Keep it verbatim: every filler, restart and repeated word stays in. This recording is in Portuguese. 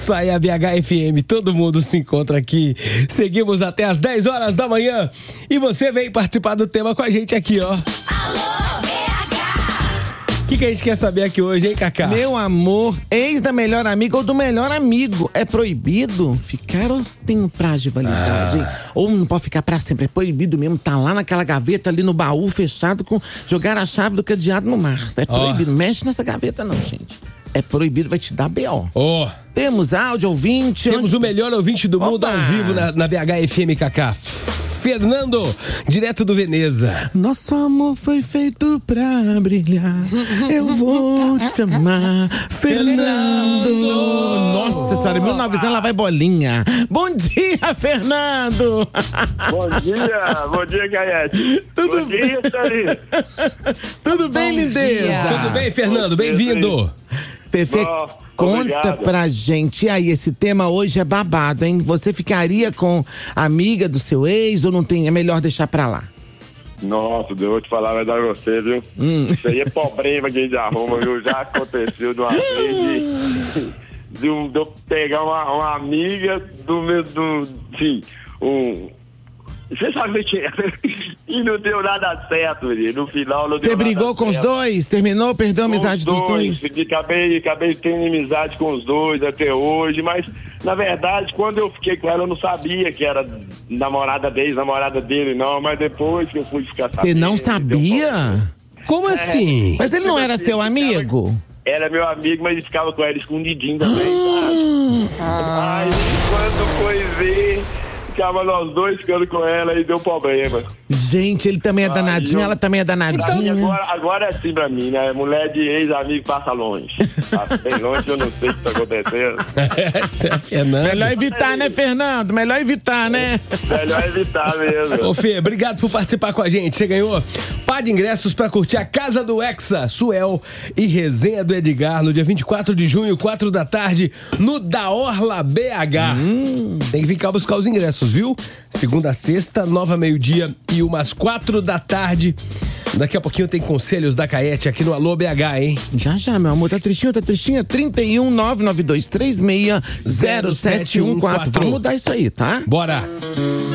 Sai a B H F M, todo mundo se encontra aqui. Seguimos até as dez horas da manhã e você vem participar do tema com a gente aqui, ó. Alô, B H! O que, que a gente quer saber aqui hoje, hein, Cacá? Meu amor, ex da melhor amiga ou do melhor amigo, é proibido ficar ou tem um prazo de validade? Ah. Ou não pode ficar pra sempre, é proibido mesmo, tá lá naquela gaveta ali no baú fechado com jogar a chave do cadeado no mar. É proibido, oh. Mexe nessa gaveta não, gente. É proibido, vai te dar B O. Ó. Oh. Temos áudio, ouvinte. Temos onde... o melhor ouvinte do mundo Opa. ao vivo na, na B H F M, Cacá. Fernando, direto do Veneza. Nosso amor foi feito pra brilhar. Eu vou te amar, Fernando. Nossa senhora, mil e novecentos lá vai bolinha. Bom dia, Fernando. Bom dia, bom dia, Gaiete. Tudo bom dia, Thaís. Tudo bem, lindeza? Tudo bem, Fernando? Bem-vindo. Perfeito. Oh, Conta obrigado. pra gente. E aí, esse tema hoje é babado, hein? Você ficaria com a amiga do seu ex ou não tem? É melhor deixar pra lá? Nossa, eu vou te falar a verdade pra você, viu? Hum. Isso aí é problema que a gente arruma, viu? Já aconteceu de uma vez de, de, um, de eu pegar uma, uma amiga do meu, do, sim, um... Você sabe o que é? E não deu nada certo, menino. No final não deu Você nada brigou com os certo. dois? Terminou? Perdeu a amizade Com os dos dois? dois. Acabei, acabei tendo amizade com os dois até hoje, mas na verdade, quando eu fiquei com ela, eu não sabia que era namorada dele, namorada dele, não, mas depois que eu fui ficar sabendo... Você não sabia? Como assim? Mas ele não era assim, seu ficava- amigo? Era meu amigo, mas ele ficava com ela escondidinho também, sabe? Ah. Aí, quando foi ver, ficava nós dois ficando com ela e deu problema. Gente, ele também é Aí danadinho, eu- ela também é Pra mim, danadinha. agora, agora é assim pra mim, né? Mulher de ex-amigo passa longe. Passa bem longe, eu não sei o que tá acontecendo. Fernando. Melhor evitar, né, Fernando? Melhor evitar, né? Melhor evitar mesmo. Ô Fê, obrigado por participar com a gente. Você ganhou par de ingressos pra curtir a Casa do Hexa, Suel e Resenha do Edgar no dia vinte e quatro de junho, quatro da tarde, no Da Orla B H. Hum. Tem que ficar buscar os ingressos, viu? Segunda a sexta, nova meio-dia e umas quatro da tarde. Daqui a pouquinho tem conselhos da Caete aqui no Alô B H, hein? Já, já, meu amor. Tá tristinho, tá tristinha? trinta e um, nove nove dois três seis, zero sete um quatro. Vamos mudar isso aí, tá? Bora!